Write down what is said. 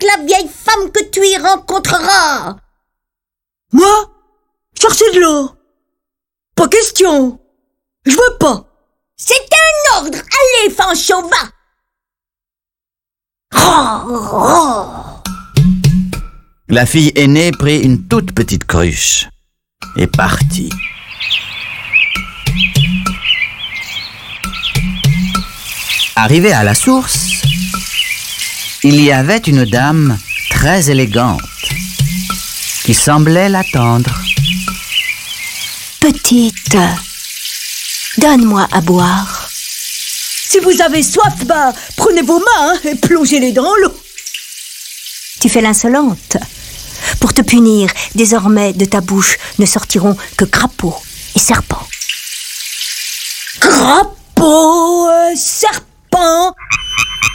avec la vieille femme que tu y rencontreras. Moi? Chercher de l'eau? Pas question. Je veux pas. C'est un ordre. Allez, Fanchon, va. La fille aînée prit une toute petite cruche et partit. Arrivée à la source, il y avait une dame très élégante qui semblait l'attendre. Petite, donne-moi à boire. Si vous avez soif, prenez vos mains et plongez-les dans l'eau. Tu fais l'insolente. Pour te punir, désormais de ta bouche ne sortiront que crapauds et serpents. Crapaud, serpent,